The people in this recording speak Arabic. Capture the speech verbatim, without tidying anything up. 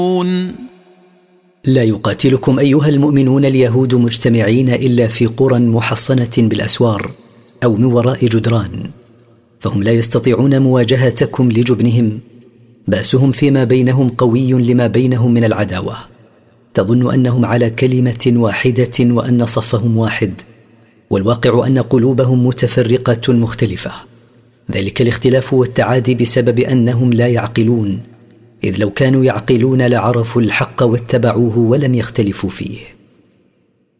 لا يقاتلكم أيها المؤمنون اليهود مجتمعين إلا في قرى محصنة بالأسوار أو من وراء جدران، فهم لا يستطيعون مواجهتكم لجبنهم، بأسهم فيما بينهم قوي لما بينهم من العداوة. تظن أنهم على كلمة واحدة وأن صفهم واحد، والواقع أن قلوبهم متفرقة مختلفة. ذلك الاختلاف والتعادي بسبب أنهم لا يعقلون، إذ لو كانوا يعقلون لعرفوا الحق واتبعوه ولم يختلفوا فيه.